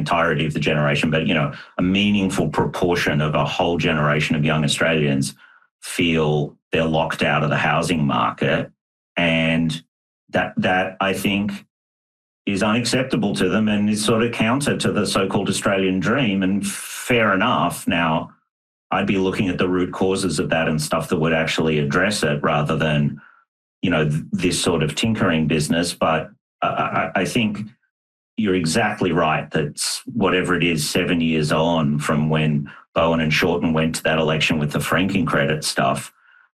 entirety of the generation, but, a meaningful proportion of a whole generation of young Australians feel they're locked out of the housing market. And that I think is unacceptable to them and is sort of counter to the so-called Australian dream. And fair enough. Now, I'd be looking at the root causes of that and stuff that would actually address it rather than, this sort of tinkering business. But I think you're exactly right that whatever it is, 7 years on from when Bowen and Shorten went to that election with the franking credit stuff,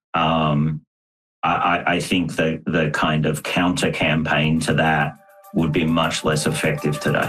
I think the kind of counter campaign to that would be much less effective today.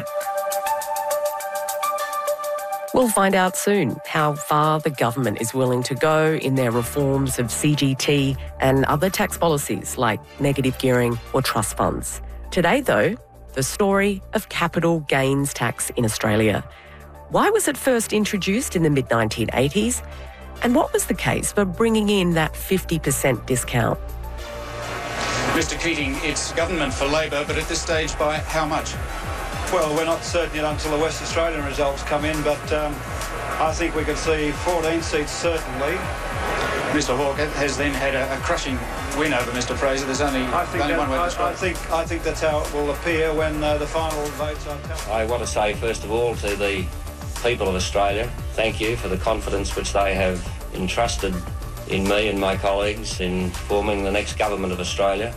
We'll find out soon how far the government is willing to go in their reforms of CGT and other tax policies like negative gearing or trust funds. Today, though, the story of capital gains tax in Australia. Why was it first introduced in the mid-1980s? And what was the case for bringing in that 50% discount? Mr Keating, it's government for Labor, but at this stage by how much? Well, we're not certain yet until the West Australian results come in, but I think we could see 14 seats certainly. Mr Hawke has then had a crushing win over Mr Fraser. There's only one way to describe it. I think that's how it will appear when the final votes are tallied. I want to say, first of all, to the people of Australia, thank you for the confidence which they have entrusted in me and my colleagues in forming the next government of Australia.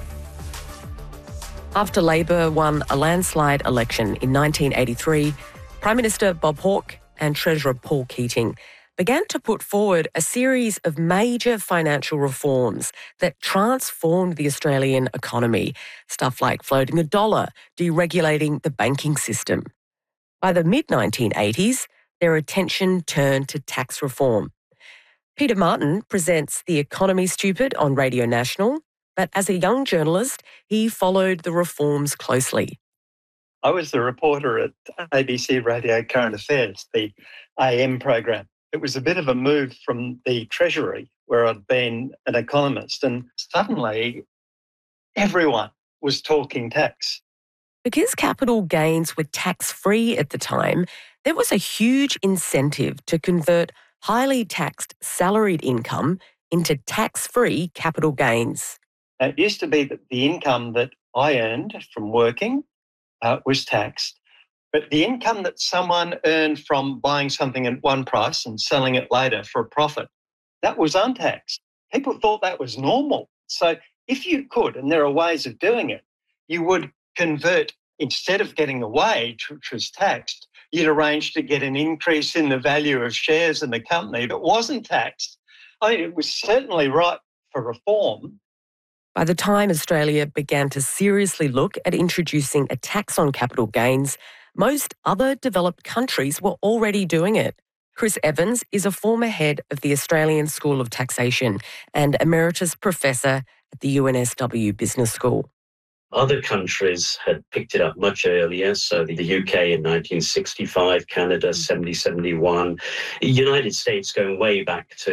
After Labor won a landslide election in 1983, Prime Minister Bob Hawke and Treasurer Paul Keating began to put forward a series of major financial reforms that transformed the Australian economy, stuff like floating the dollar, deregulating the banking system. By the mid-1980s, their attention turned to tax reform. Peter Martin presents The Economy Stupid on Radio National, but as a young journalist, he followed the reforms closely. I was the reporter at ABC Radio Current Affairs, the AM program. It was a bit of a move from the Treasury, where I'd been an economist, and suddenly everyone was talking tax. Because capital gains were tax-free at the time, there was a huge incentive to convert highly taxed salaried income into tax-free capital gains. It used to be that the income that I earned from working was taxed, but the income that someone earned from buying something at one price and selling it later for a profit, that was untaxed. People thought that was normal. So if you could, and there are ways of doing it, you would convert, instead of getting a wage, which was taxed, you'd arrange to get an increase in the value of shares in the company that wasn't taxed. I mean, it was certainly ripe for reform. By the time Australia began to seriously look at introducing a tax on capital gains, most other developed countries were already doing it. Chris Evans is a former head of the Australian School of Taxation and emeritus professor at the UNSW Business School. Other countries had picked it up much earlier, so the UK in 1965, Canada 71, the United States going way back to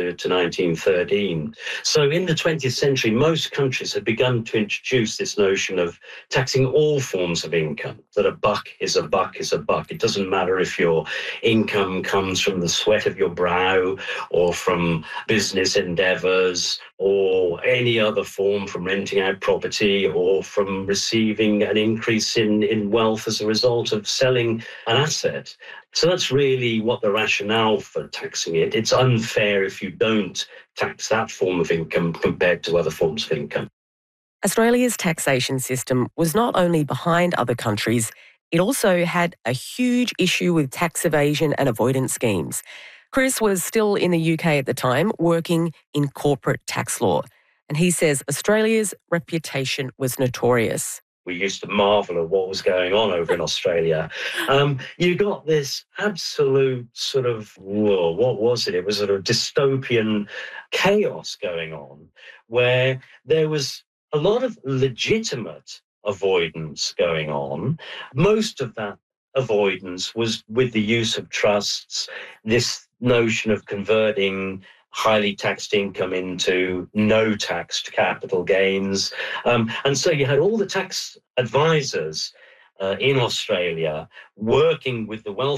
1913. So in the 20th century, most countries had begun to introduce this notion of taxing all forms of income, that a buck is a buck is a buck. It doesn't matter if your income comes from the sweat of your brow or from business endeavours or any other form, from renting out property or from receiving an increase in wealth as a result of selling an asset. So that's really what the rationale for taxing it. It's unfair if you don't tax that form of income compared to other forms of income. Australia's taxation system was not only behind other countries, it also had a huge issue with tax evasion and avoidance schemes. Chris was still in the UK at the time, working in corporate tax law. And he says Australia's reputation was notorious. We used to marvel at what was going on over in Australia. You got this absolute sort of, what was it? It was sort of dystopian chaos going on where there was a lot of legitimate avoidance going on. Most of that avoidance was with the use of trusts, this notion of converting highly taxed income into no taxed capital gains. And so you had all the tax advisors in Australia working with the wealth